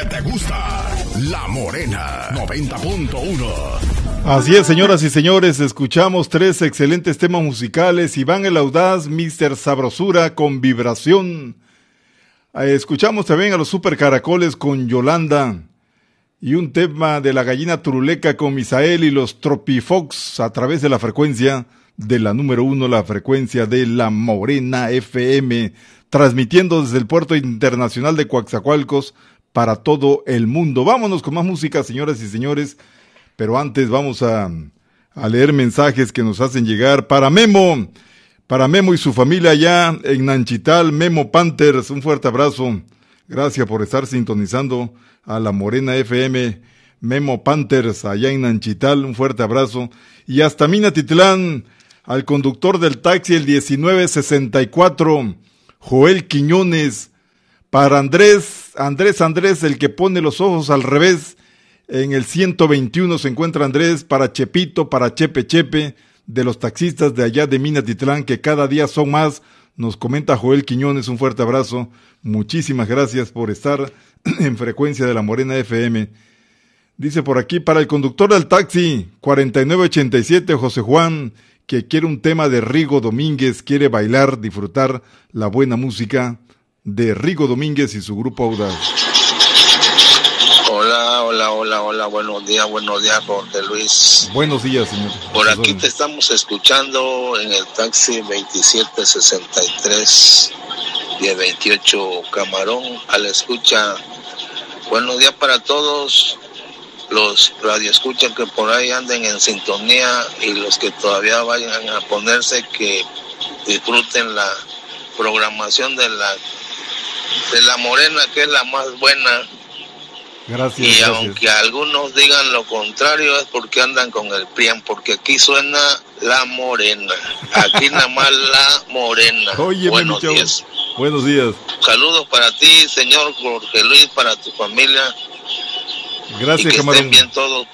que te gusta. La Morena 90.1. Así es, señoras y señores, escuchamos tres excelentes temas musicales. Iván el Audaz, Mr. Sabrosura con Vibración. Escuchamos también a los Super Caracoles con Yolanda. Y un tema de la Gallina Turuleca con Misael y los Tropifox a través de la frecuencia de la número 1, la frecuencia de la Morena FM, transmitiendo desde el puerto internacional de Coatzacoalcos para todo el mundo. Vámonos con más música, señoras y señores, pero antes vamos a leer mensajes que nos hacen llegar para Memo y su familia allá en Nanchital, Memo Panthers, un fuerte abrazo, gracias por estar sintonizando a la Morena FM, Memo Panthers allá en Nanchital, un fuerte abrazo, y hasta Minatitlán, al conductor del taxi el 1964, Joel Quiñones, para Andrés, el que pone los ojos al revés, en el 121 se encuentra Andrés, para Chepito, para Chepe, de los taxistas de allá de Minatitlán, que cada día son más, nos comenta Joel Quiñones, un fuerte abrazo, muchísimas gracias por estar en frecuencia de la Morena FM. Dice por aquí, para el conductor del taxi, 4987, José Juan, que quiere un tema de Rigo Domínguez, quiere bailar, disfrutar la buena música de Rigo Domínguez y su grupo Audaz. Hola, buenos días, Jorge Luis. Buenos días, señor. Por aquí te estamos escuchando en el taxi 2763, 1028 Camarón, a la escucha. Buenos días para todos los radioescuchas que por ahí anden en sintonía y los que todavía vayan a ponerse, que disfruten la programación de la Morena, que es la más buena. Gracias. Aunque algunos digan lo contrario, es porque andan con el PRIAN, porque aquí suena la Morena, aquí nada más la Morena. Oye, buenos días. Buenos días. Saludos para ti, señor Jorge Luis, para tu familia. Gracias, y que Camarón. estén bien todos.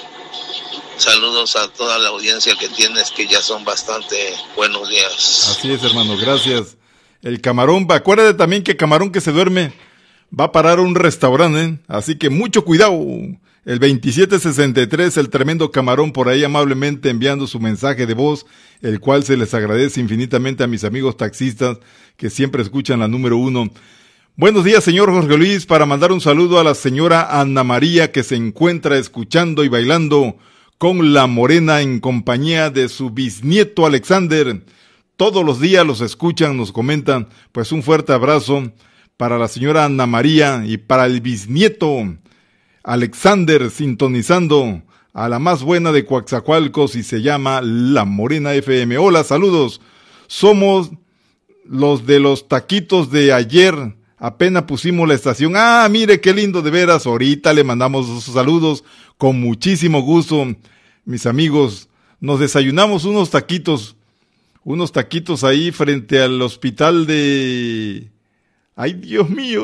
Saludos a toda la audiencia que tienes, que ya son bastante buenos días. Así es, hermano, gracias. El Camarón, acuérdate también que Camarón que se duerme va a parar a un restaurante, así que mucho cuidado. El 2763, el tremendo Camarón, por ahí amablemente enviando su mensaje de voz, el cual se les agradece infinitamente a mis amigos taxistas que siempre escuchan la número 1. Buenos días, señor Jorge Luis, para mandar un saludo a la señora Ana María, que se encuentra escuchando y bailando con la Morena en compañía de su bisnieto Alexander. Todos los días los escuchan, nos comentan, pues un fuerte abrazo para la señora Ana María y para el bisnieto Alexander, sintonizando a la más buena de Coatzacoalcos y se llama La Morena FM. Hola, saludos. Somos los de los taquitos de ayer. Apenas pusimos la estación. Ah, mire qué lindo, de veras. Ahorita le mandamos sus saludos con muchísimo gusto, mis amigos. Nos desayunamos unos taquitos ahí frente al hospital de... ¡Ay, Dios mío!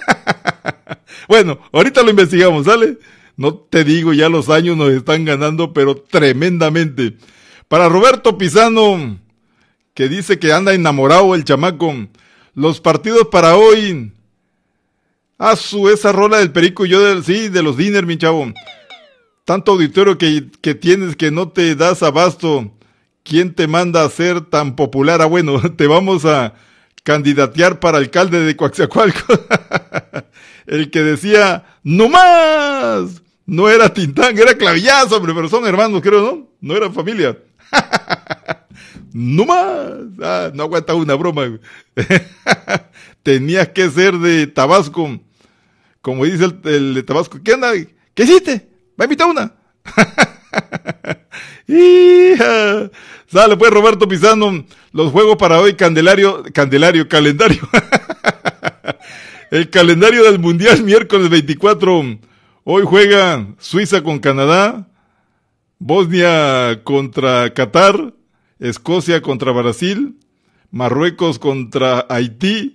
Bueno, ahorita lo investigamos, ¿sale? No te digo, ya los años nos están ganando, pero tremendamente. Para Roberto Pizano, que dice que anda enamorado el chamaco. Los partidos para hoy. Esa rola del Perico y yo de los dinner, mi chavo. Tanto auditorio que tienes que no te das abasto. ¿Quién te manda a ser tan popular? Bueno, te vamos a candidatear para alcalde de Coatzacoalcos. El que decía, ¡no más! No era Tintán, era Clavillazo, hombre, pero son hermanos, creo, ¿no? No era familia. ¡No más! No aguanta una broma. Tenías que ser de Tabasco. Como dice el de Tabasco, ¿qué onda? ¿Qué hiciste? ¿Va a invitar una? ¡Hija! Sale pues, Roberto Pizano, los juegos para hoy, calendario. El calendario del Mundial, miércoles 24. Hoy juega Suiza con Canadá, Bosnia contra Qatar, Escocia contra Brasil, Marruecos contra Haití,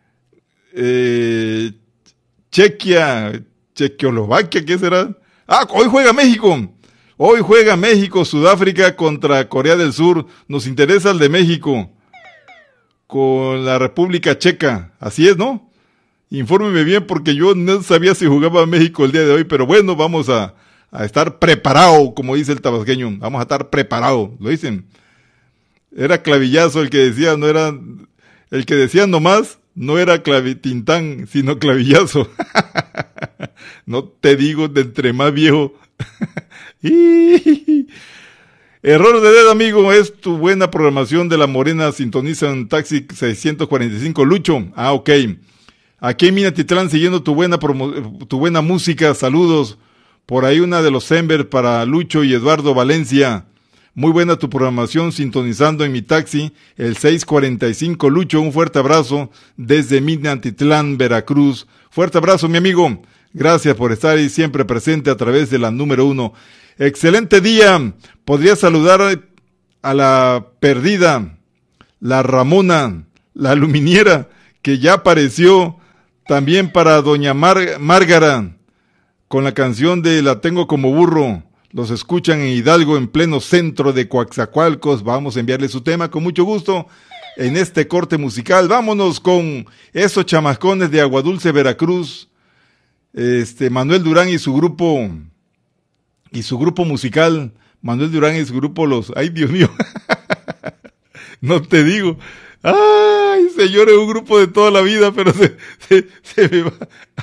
Checoslovaquia, ¿qué será? Hoy juega México. Hoy juega México, Sudáfrica contra Corea del Sur. Nos interesa el de México con la República Checa. Así es, ¿no? Infórmeme bien porque yo no sabía si jugaba México el día de hoy, pero bueno, vamos a estar preparado, como dice el tabasqueño. Vamos a estar preparados, lo dicen. Era clavillazo el que decía, no era... El que decía nomás, no era clavitintán, sino clavillazo. No te digo de entre más viejo. Error de dedo, amigo, es tu buena programación de La Morena. Sintoniza en Taxi 645, Lucho. Ah, ok. Aquí en Minatitlán, siguiendo tu buena música, saludos. Por ahí una de los Sember para Lucho y Eduardo Valencia. Muy buena tu programación, sintonizando en mi taxi, el 645, Lucho. Un fuerte abrazo desde Minatitlán, Veracruz. Fuerte abrazo, mi amigo. Gracias por estar ahí siempre presente a través de la número 1. Excelente día. Podría saludar a la perdida, la Ramona, la Luminiera, que ya apareció. También para doña Márgara, con la canción de La Tengo Como Burro. Los escuchan en Hidalgo, en pleno centro de Coaxacualcos. Vamos a enviarle su tema con mucho gusto en este corte musical. Vámonos con esos chamascones de Aguadulce, Veracruz. Manuel Durán y su grupo musical. Manuel Durán y su grupo ay, Dios mío. No te digo. Ay, señor, es un grupo de toda la vida, pero se me va.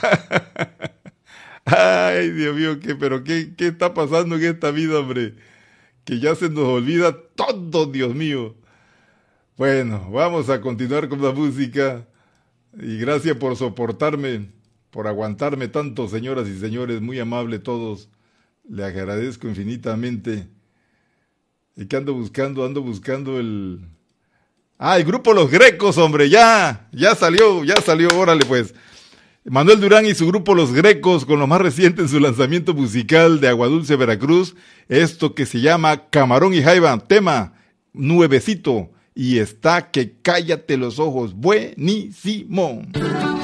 Ay, Dios mío, ¿qué está pasando en esta vida, hombre? Que ya se nos olvida todo, Dios mío. Bueno, vamos a continuar con la música. Y gracias por soportarme, por aguantarme tanto, señoras y señores, muy amable todos. Le agradezco infinitamente. ¿Y qué ando buscando? Ando buscando el grupo Los Grecos, hombre, ya salió, órale pues. Manuel Durán y su grupo Los Grecos, con lo más reciente en su lanzamiento musical de Aguadulce, Veracruz, esto que se llama Camarón y Jaiba, tema nuevecito, y está que cállate los ojos, buenísimo.